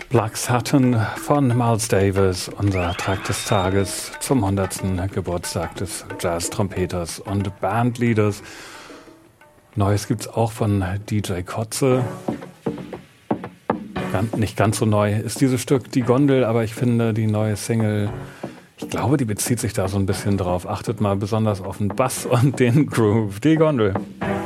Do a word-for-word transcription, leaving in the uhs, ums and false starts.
Black Satin von Miles Davis, unser Track des Tages zum hundertsten Geburtstag des Jazz-Trompeters und Bandleaders. Neues gibt's auch von D J Kotze. Ganz, nicht ganz so neu ist dieses Stück Die Gondel, aber ich finde die neue Single, ich glaube, die bezieht sich da so ein bisschen drauf. Achtet mal besonders auf den Bass und den Groove. Die Gondel.